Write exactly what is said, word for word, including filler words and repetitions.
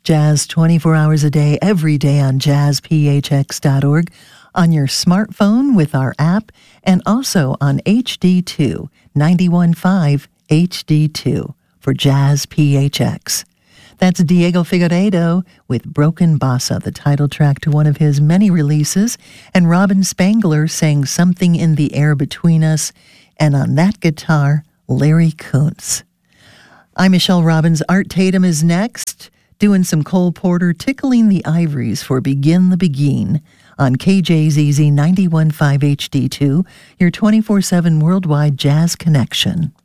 Jazz twenty-four hours a day, every day on jazz p h x dot org, on your smartphone with our app, and also on H D two, ninety-one point five H D two for Jazz P H X. That's Diego Figueiredo with Broken Bossa, the title track to one of his many releases, and Robin Spangler sang Something in the Air Between Us, and on that guitar, Larry Kuntz. I'm Michelle Robbins. Art Tatum is next, doing some Cole Porter, Tickling the Ivories for Begin the Begin on K J Z Z ninety-one point five H D two, your twenty-four seven worldwide jazz connection.